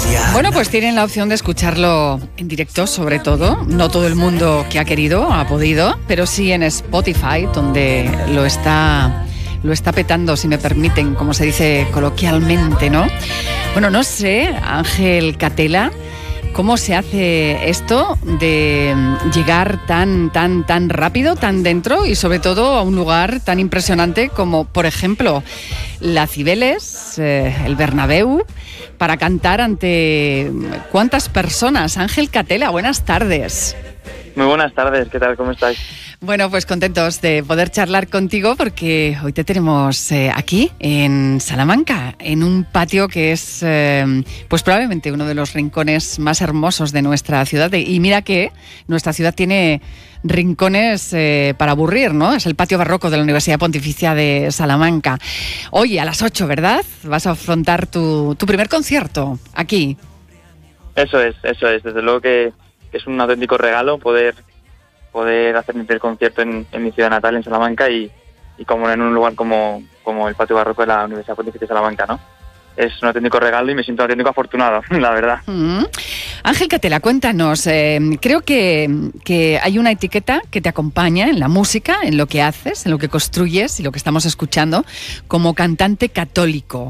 Bueno, pues tienen la opción de escucharlo en directo, sobre todo. No todo el mundo que ha querido ha podido, pero sí en Spotify, donde lo está petando, si me permiten, como se dice coloquialmente, ¿no? Bueno, no sé, Ángel Catela, ¿cómo se hace esto de llegar tan rápido, tan dentro y sobre todo a un lugar tan impresionante como, por ejemplo, la Cibeles, el Bernabéu, para cantar ante cuántas personas? Ángel Catela, buenas tardes. Muy buenas tardes, ¿qué tal? ¿Cómo estáis? Bueno, pues contentos de poder charlar contigo porque hoy te tenemos aquí en Salamanca, en un patio que es pues probablemente uno de los rincones más hermosos de nuestra ciudad. Y mira que nuestra ciudad tiene rincones para aburrir, ¿no? Es el patio barroco de la Universidad Pontificia de Salamanca. Hoy a las 8, ¿verdad? Vas a afrontar tu primer concierto aquí. Eso es. Desde luego que es un auténtico regalo poder hacer mi primer concierto en mi ciudad natal, en Salamanca, y como en un lugar como el patio barroco de la Universidad Pontificia de Salamanca, ¿no? Es un auténtico regalo y me siento auténtico afortunado, la verdad. Ángel Catela, cuéntanos, creo que hay una etiqueta que te acompaña en la música, en lo que haces, en lo que construyes y lo que estamos escuchando, como cantante católico.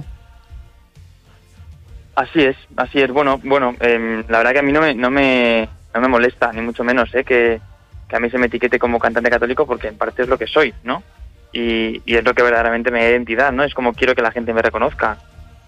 Así es. Bueno, la verdad que a mí no me molesta, ni mucho menos, que a mí se me etiquete como cantante católico, porque en parte es lo que soy, ¿no? Y es lo que verdaderamente me da identidad, ¿no? Es como quiero que la gente me reconozca.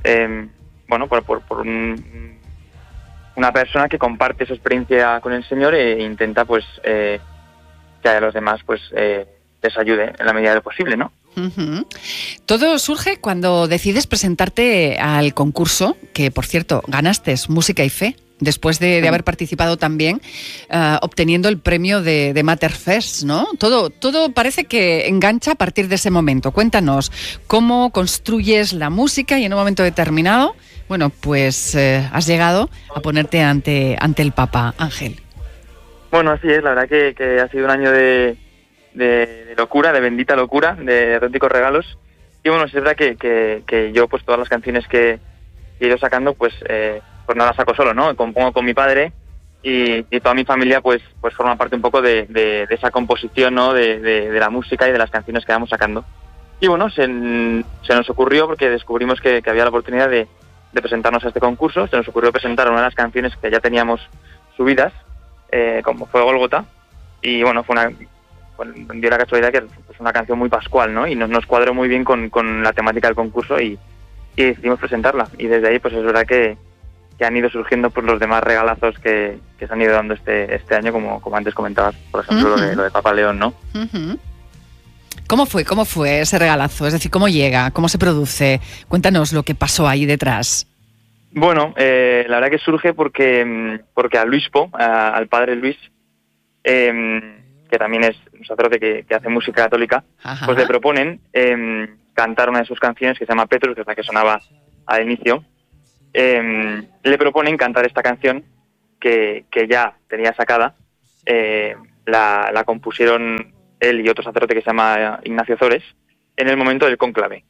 Por una persona que comparte su experiencia con el Señor e intenta, pues, que a los demás, pues, les ayude en la medida de lo posible, ¿no? Uh-huh. Todo surge cuando decides presentarte al concurso, que, por cierto, ganaste Música y Fe, después de haber participado también obteniendo el premio de Materfest, ¿no? Todo parece que engancha a partir de ese momento. Cuéntanos, ¿cómo construyes la música y en un momento determinado, bueno, pues has llegado a ponerte ante el Papa, Ángel? Bueno, así es, la verdad que ha sido un año de locura, de bendita locura, de auténticos regalos. Y bueno, es verdad que yo, pues todas las canciones que he ido sacando, pues no las saco solo, ¿no? Compongo con mi padre y toda mi familia pues forma parte un poco de esa composición, ¿no? De la música y de las canciones que vamos sacando. Y bueno, se nos ocurrió, porque descubrimos que había la oportunidad de presentarnos a este concurso, se nos ocurrió presentar una de las canciones que ya teníamos subidas, como fue Gólgota, y bueno, dio la casualidad que es una canción muy pascual, ¿no? Y nos cuadró muy bien con la temática del concurso y decidimos presentarla. Y desde ahí, pues es verdad que han ido surgiendo pues los demás regalazos que se han ido dando este año, como antes comentabas, por ejemplo, Uh-huh. lo de Papa León, ¿no? Uh-huh. ¿Cómo fue ese regalazo? Es decir, ¿cómo llega? ¿Cómo se produce? Cuéntanos lo que pasó ahí detrás. Bueno, la verdad que surge porque a Luispo, al padre Luis, que también es un sacerdote que hace música católica, Ajá. pues le proponen cantar una de sus canciones que se llama Petrus, que es la que sonaba al inicio. Le proponen cantar esta canción que ya tenía sacada. La compusieron él y otro sacerdote que se llama Ignacio Zores en el momento del cónclave.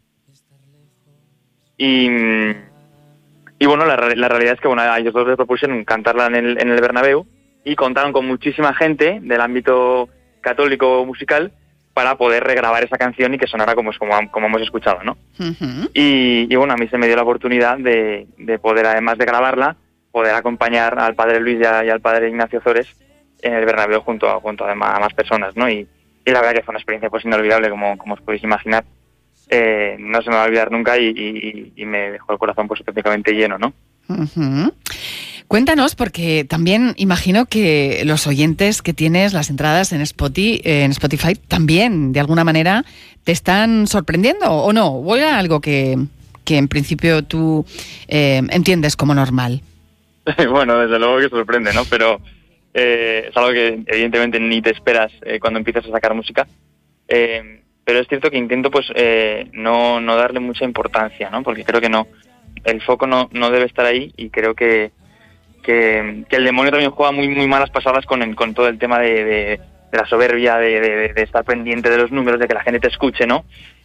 Y bueno, la realidad es que a ellos dos les propusieron cantarla en el Bernabéu y contaron con muchísima gente del ámbito católico musical para poder regrabar esa canción y que sonara como hemos escuchado, ¿no? Uh-huh. Y bueno, a mí se me dio la oportunidad de poder, además de grabarla, poder acompañar al padre Luis y al padre Ignacio Zores en el Bernabéu junto a más personas, ¿no? Y la verdad que fue una experiencia pues inolvidable, como os podéis imaginar. No se me va a olvidar nunca y me dejó el corazón pues prácticamente lleno, ¿no? Uh-huh. Cuéntanos, porque también imagino que los oyentes que tienes las entradas en Spotify también, de alguna manera, te están sorprendiendo, ¿o no? ¿O era algo que en principio tú entiendes como normal? Bueno, desde luego que sorprende, ¿no? Pero es algo que evidentemente ni te esperas cuando empiezas a sacar música. Pero es cierto que intento pues no darle mucha importancia, ¿no? Porque creo que el foco no debe estar ahí, y creo que el demonio también juega muy muy malas pasadas con todo el tema de la soberbia, de estar pendiente de los números, de que la gente te escuche, ¿no?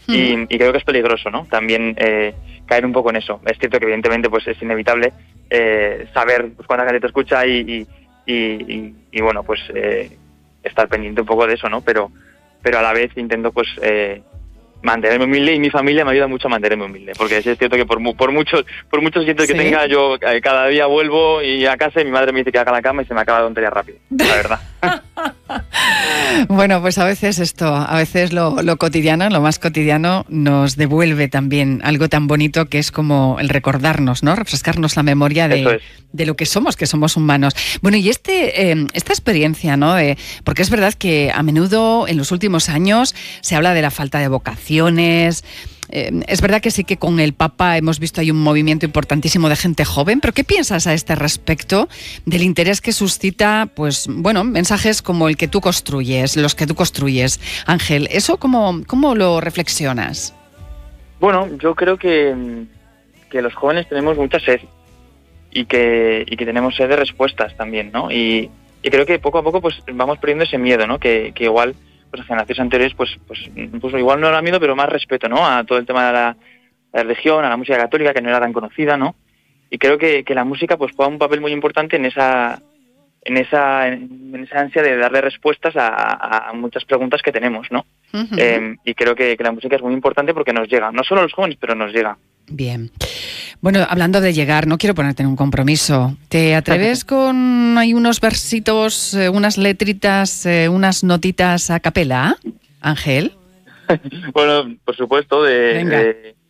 y creo que es peligroso, ¿no? También caer un poco en eso. Es cierto que evidentemente pues es inevitable saber pues, cuánta gente te escucha y bueno, pues estar pendiente un poco de eso, ¿no? Pero a la vez intento pues mantenerme humilde, y mi familia me ayuda mucho a mantenerme humilde, porque es cierto que por muchos sitios que tenga, yo cada día vuelvo y a casa y mi madre me dice que haga la cama y se me acaba la tontería rápido, la verdad. Bueno, pues a veces lo cotidiano, lo más cotidiano, nos devuelve también algo tan bonito que es como el recordarnos, ¿no? Refrescarnos la memoria de lo que somos humanos. Bueno, y esta experiencia, ¿no? Porque es verdad que a menudo en los últimos años se habla de la falta de vocaciones. Es verdad que sí que con el Papa hemos visto ahí un movimiento importantísimo de gente joven, pero ¿qué piensas a este respecto del interés que suscita, pues bueno, mensajes como los que tú construyes, Ángel? ¿Eso cómo lo reflexionas? Bueno, yo creo que los jóvenes tenemos mucha sed y que tenemos sed de respuestas también, ¿no? Y creo que poco a poco pues vamos perdiendo ese miedo, ¿no? Que igual pues las generaciones anteriores pues igual no era miedo, pero más respeto, ¿no? A todo el tema de la religión, a la música católica, que no era tan conocida, ¿no? Y creo que la música pues juega un papel muy importante en esa ansia de darle respuestas a muchas preguntas que tenemos, ¿no? Uh-huh. Y creo que la música es muy importante porque nos llega, no solo a los jóvenes, pero nos llega. Bien. Bueno, hablando de llegar, no quiero ponerte en un compromiso. ¿Te atreves con hay unos versitos, unas letritas, unas notitas a capela, Ángel? Bueno, por supuesto, Venga,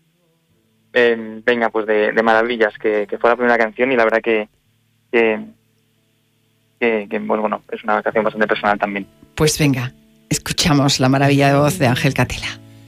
pues de Maravillas, que fue la primera canción y la verdad que bueno, es una canción bastante personal también. Pues venga, escuchamos la maravilla de voz de Ángel Catela.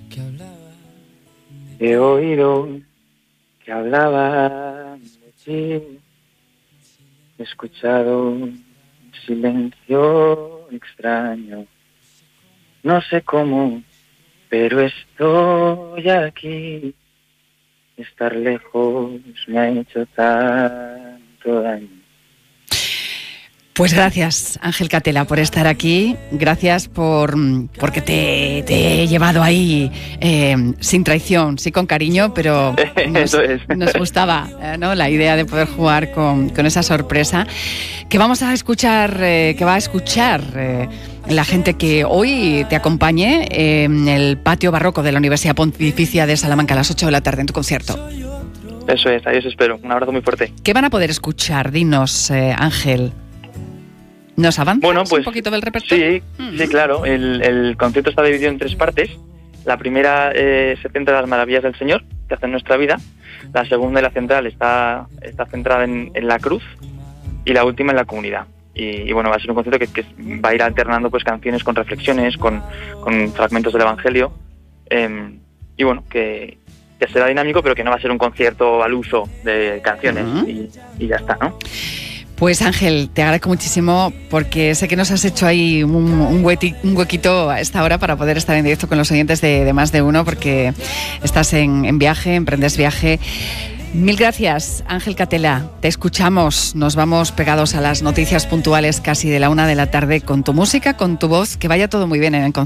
He oído que hablaban de ti, he escuchado un silencio extraño, no sé cómo, pero estoy aquí, estar lejos me ha hecho tanto daño. Pues gracias, Ángel Catela, por estar aquí. Gracias porque te he llevado ahí sin traición, sí con cariño, pero nos gustaba, ¿no? La idea de poder jugar con esa sorpresa que vamos a escuchar, que va a escuchar la gente que hoy te acompañe en el patio barroco de la Universidad Pontificia de Salamanca a las 8 de la tarde en tu concierto. Eso es, ahí os espero. Un abrazo muy fuerte. ¿Qué van a poder escuchar? Dinos, Ángel. ¿Nos avanzas un poquito del repertorio? Sí, claro. El concierto está dividido en 3 partes. La primera se centra en las maravillas del Señor que hace en nuestra vida. La segunda y la central está centrada en la cruz. Y la última en la comunidad. Y bueno, va a ser un concierto que va a ir alternando pues canciones con reflexiones, con fragmentos del Evangelio. Y bueno, que será dinámico, pero que no va a ser un concierto al uso de canciones. Uh-huh. Y ya está, ¿no? Pues Ángel, te agradezco muchísimo porque sé que nos has hecho ahí un huequito a esta hora para poder estar en directo con los oyentes de Más de Uno, porque estás en viaje, emprendes viaje. Mil gracias, Ángel Catela. Te escuchamos. Nos vamos pegados a las noticias puntuales casi de la 1 de la tarde con tu música, con tu voz. Que vaya todo muy bien en el concierto.